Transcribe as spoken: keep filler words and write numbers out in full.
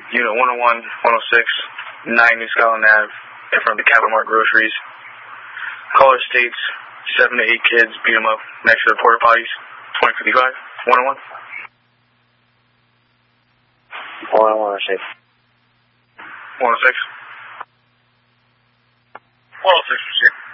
Unit one oh one, one oh six, nine New Scotland Avenue, in front of the Capital Mart Groceries. Caller states seven to eight kids beat them up next to the porta potties. twenty fifty-five, one oh one. one oh one oh six. one oh six. one oh six,